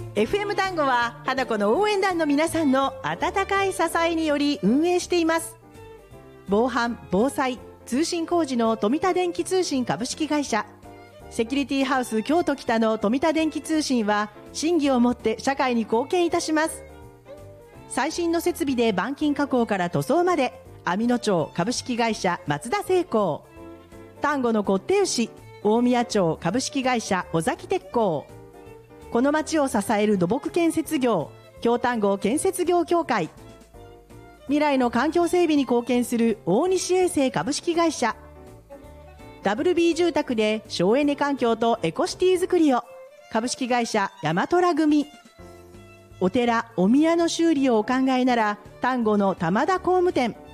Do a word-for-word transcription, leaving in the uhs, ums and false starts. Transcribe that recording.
エフエム 単語は花子の応援団の皆さんの温かい支えにより運営しています。防犯・防災・通信工事の富田電気通信株式会社、セキュリティハウス京都北の富田電気通信は信義をもって社会に貢献いたします。最新の設備で板金加工から塗装まで、網野町株式会社松田製鋼、丹後のこって牛大宮町株式会社尾崎鉄工、この町を支える土木建設業京丹後建設業協会、未来の環境整備に貢献する大西衛生株式会社、ダブルビー 住宅で省エネ環境とエコシティづくりを株式会社大和虎組、お寺お宮の修理をお考えなら丹後の玉田工務店、